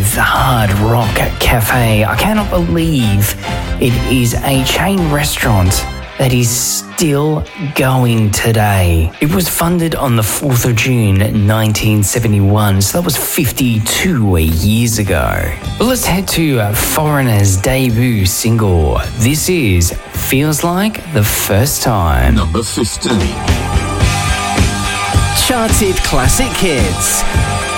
with Hard Rock Cafe. I cannot believe it is a chain restaurant that is still going today. It was funded on the 4th of June 1971, so that was 52 years ago. But let's head to Foreigner's debut single. This is Feels Like the First Time. Number 15. Charted Classic Hits.